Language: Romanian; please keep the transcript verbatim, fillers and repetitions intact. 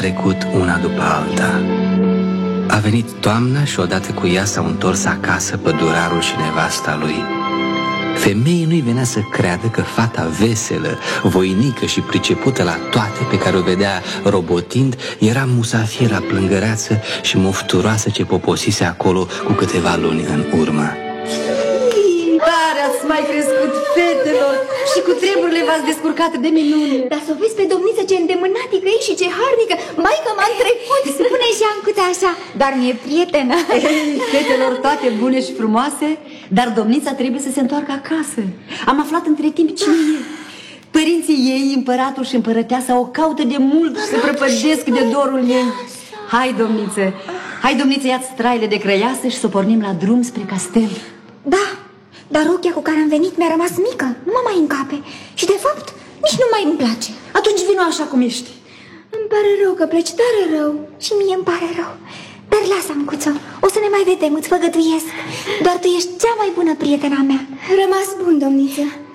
trecut una după alta. A venit toamna și odată cu ea s-au întors acasă pădurarul și nevasta lui. Femeii nu-i venea să creadă că fata veselă, voinică și pricepută la toate pe care o vedea robotind era musafiera plângăreață și mofturoasă ce poposise acolo cu câteva luni în urmă. Tare ați mai crescut, fetelor, și cu treburile v-ați descurcat de minune. Dar să o vezi pe domniță ce îndemânatică e și ce harnică. Maică, m-am trecut, spune și Ancuța așa. Dar mi-e prietenă. Ei, fetelor toate bune și frumoase, dar domnița trebuie să se întoarcă acasă. Am aflat între timp cine e. Părinții ei, împăratul și împărăteasa, o caută de mult și se prăpădesc de dorul ei. Hai, domniță, hai, domniță, ia-ți traile de crăiasă și să pornim la drum spre castel. Da, dar rochia cu care am venit mi-a rămas mică, nu mă mai încape. Și de fapt, nici nu mai îmi place. Atunci vino așa cum ești. Îmi pare rău că pleci tare rău. Și mie îmi pare rău. Dar lasă, Ancuță, o să ne mai vedem, îți făgăduiesc. Doar tu ești cea mai bună prietena mea. Rămas bun, domniță.